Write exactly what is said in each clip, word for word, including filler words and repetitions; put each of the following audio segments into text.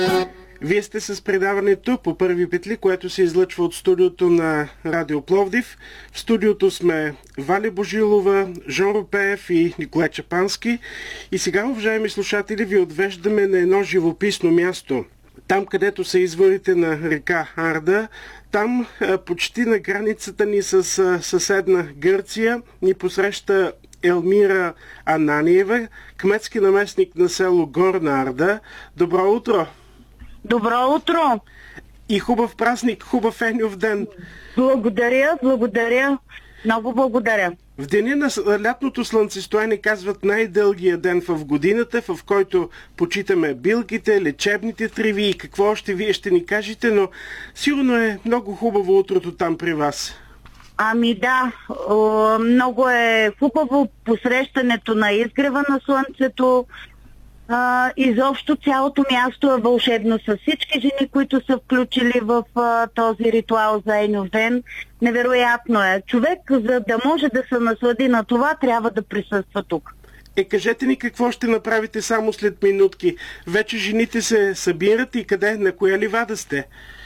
Вие сте с предаването по Първи петли, което се излъчва от студиото на Радио Пловдив. В студиото сме Валя Божилова, Жон Ропеев и Николай Чапански. И сега, уважаеми слушатели, ви отвеждаме на едно живописно място. Там, където са изворите на река Арда, там почти на границата ни с съседна Гърция ни посреща Елмира Ананиева, кметски наместник на село Горна Арда. Добро утро! Добро утро! И хубав празник, хубав Еньов ден! Благодаря, благодаря. Много благодаря. В деня на лятното слънцестояние казват най-дългия ден в годината, в който почитаме билките, лечебните треви и какво още вие ще ни кажете, но сигурно е много хубаво утрото там при вас. Ами да, много е хубаво посрещането на изгрева на слънцето. А, изобщо цялото място е вълшебно с всички жени, които са включили в а, този ритуал за Еньов ден. Невероятно е. Човек, за да може да се наслади на това, трябва да присъства тук. Е, кажете ни какво ще направите само след минутки. Вече жените се събират и къде, на коя ливада сте?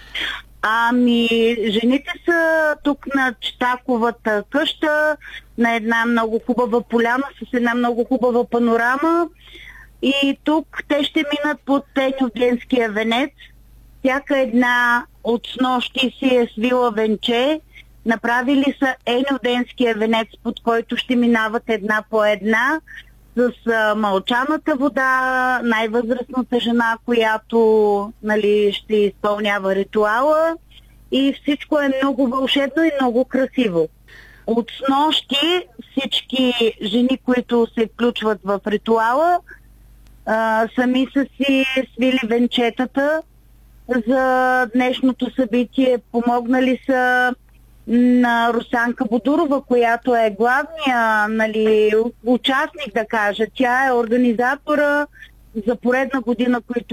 Ами, жените са тук на Читаковата къща, на една много хубава поляна с една много хубава панорама. И тук те ще минат под Еньовденския венец. Всяка една от снощи си е свила венче. Направили са Еньовденския венец, под който ще минават една по една, с а, мълчаната вода, най-възрастната жена, която, нали, ще изпълнява ритуала. И всичко е много вълшебно и много красиво. От снощи всички жени, които се включват в ритуала, Uh, сами са си свили венчетата за днешното събитие. Помогнали са на Русанка Бодурова, която е главния, нали, участник, да кажа. Тя е организатора за поредна година, които